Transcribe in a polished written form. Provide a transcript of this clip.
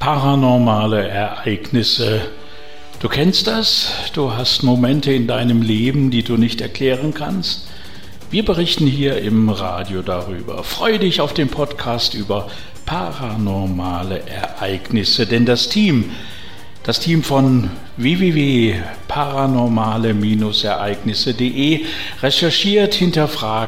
Paranormale Ereignisse. Du kennst das? Du hast Momente in deinem Leben, die du nicht erklären kannst? Wir berichten hier im Radio darüber. Freue dich auf den Podcast über paranormale Ereignisse, denn das Team von www.paranormale-ereignisse.de recherchiert, hinterfragt